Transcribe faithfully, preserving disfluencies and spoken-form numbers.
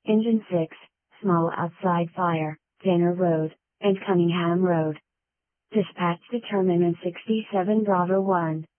Engine six, small outside fire, Tanner Road, and Cunningham Road. Dispatch determinant sixty-seven Bravo one.